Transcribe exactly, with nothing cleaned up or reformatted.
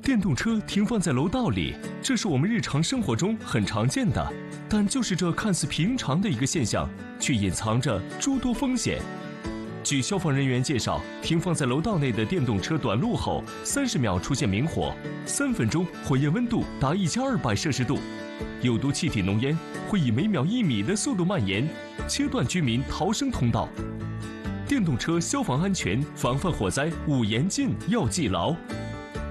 电动车停放在楼道里，这是我们日常生活中很常见的，但就是这看似平常的一个现象，却隐藏着诸多风险。据消防人员介绍，停放在楼道内的电动车短路后，三十秒出现明火，三分钟火焰温度达一千二百摄氏度，有毒气体浓烟会以每秒一米的速度蔓延，切断居民逃生通道。电动车消防安全防范火灾五严禁要记牢。